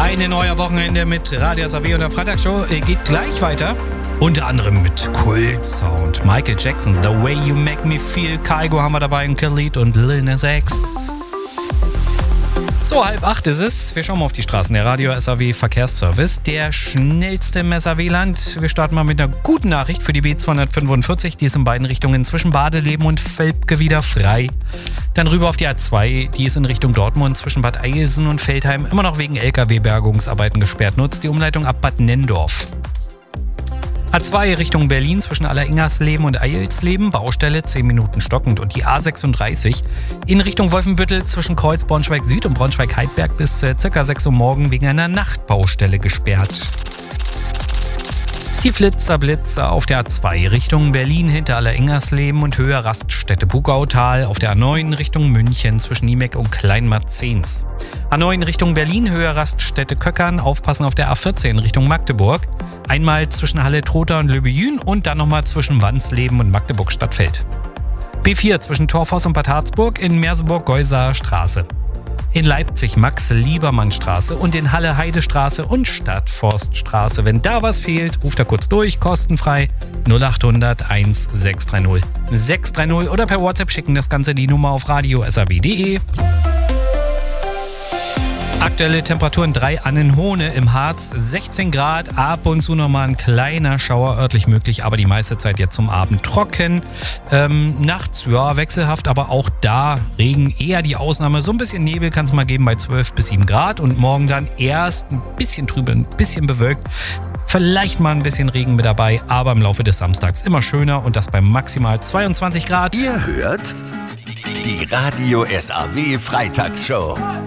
Ein neuer Wochenende mit Radio SAW und der Freitagsshow geht gleich weiter. Unter anderem mit Kult-Sound. Michael Jackson, The Way You Make Me Feel. Kygo haben wir dabei, ein Khalid und Lil Nas X. So, 7:30 ist es. Wir schauen mal auf die Straßen. Der Radio SAW Verkehrsservice, der schnellste im SAW-Land. Wir starten mal mit einer guten Nachricht für die B245. Die ist in beiden Richtungen zwischen Badeleben und Velpke wieder frei. Dann rüber auf die A2. Die ist in Richtung Dortmund zwischen Bad Eilsen und Veltheim immer noch wegen LKW-Bergungsarbeiten gesperrt. Nutzt die Umleitung ab Bad Nenndorf. A2 Richtung Berlin zwischen Alleringers-Leben und Eilsleben, Baustelle 10 Minuten stockend. Und die A36 in Richtung Wolfenbüttel zwischen Kreuz Braunschweig Süd und Braunschweig-Heidberg bis ca. 6 Uhr morgen wegen einer Nachtbaustelle gesperrt. Die Flitzer-Blitzer auf der A2 Richtung Berlin hinter Alleringersleben und Höhe Raststätte Bugautal. Auf der A9 Richtung München zwischen Niemeck und Kleinmarzens. A9 Richtung Berlin, Höhe Raststätte Köckern. Aufpassen auf der A14 Richtung Magdeburg. Einmal zwischen Halle-Trotha und Löbejün und dann nochmal zwischen Wandsleben und Magdeburg-Stadtfeld. B4 zwischen Torfhaus und Bad Harzburg in Merseburg-Geusaer Straße. In Leipzig Max-Liebermann-Straße und in Halle-Heide-Straße und Stadtforststraße. Wenn da was fehlt, ruft da kurz durch, kostenfrei 0800 1630 630 oder per WhatsApp schicken das Ganze die Nummer auf radio.saw.de. Aktuelle Temperaturen 3 Annenhohne im Harz, 16 Grad, ab und zu nochmal ein kleiner Schauer örtlich möglich, aber die meiste Zeit jetzt zum Abend trocken. Nachts, ja, wechselhaft, aber auch da Regen eher die Ausnahme. So ein bisschen Nebel kann es mal geben bei 12 bis 7 Grad und morgen dann erst ein bisschen trübe, ein bisschen bewölkt. Vielleicht mal ein bisschen Regen mit dabei, aber im Laufe des Samstags immer schöner und das bei maximal 22 Grad. Ihr hört die Radio SAW Freitagsshow.